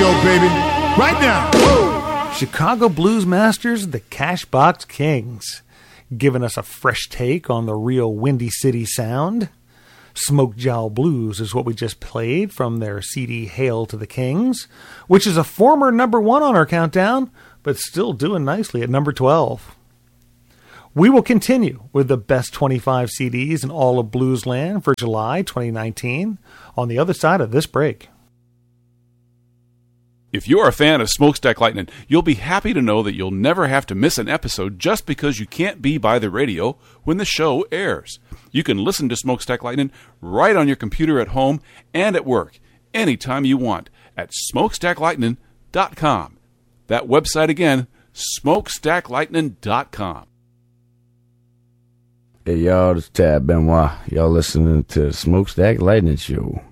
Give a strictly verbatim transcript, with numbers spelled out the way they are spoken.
show, baby. Right now. Woo! Chicago Blues Masters, the Cashbox Kings, giving us a fresh take on the real Windy City sound. Smoke Jowl Blues is what we just played from their C D Hail to the Kings, which is a former number one on our countdown, but still doing nicely at number twelve. We will continue with the best twenty-five C Ds in all of Bluesland for July twenty nineteen on the other side of this break. If you're a fan of Smokestack Lightning, you'll be happy to know that you'll never have to miss an episode just because you can't be by the radio when the show airs. You can listen to Smokestack Lightning right on your computer at home and at work, anytime you want, at smokestack lightning dot com. That website again, smokestack lightning dot com. Hey, y'all, this is Tab Benoit. Y'all listening to the Smokestack Lightning Show.